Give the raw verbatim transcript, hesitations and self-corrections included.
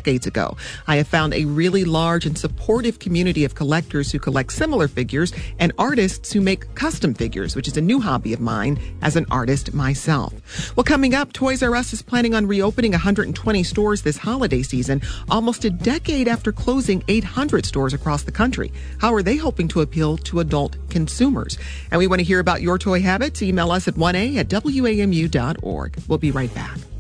decades ago. I have found a really large and supportive community of collectors who collect similar figures and artists who make custom figures, which is a new hobby of mine as an artist myself. Well, coming up, Toys R Us is planning on reopening one hundred twenty stores this holiday season, almost a decade after closing eight hundred stores across the country. How are they hoping to appeal to adult consumers? And we want to hear about your toy habits. Email us at one a at W A M U dot org. We'll be right back.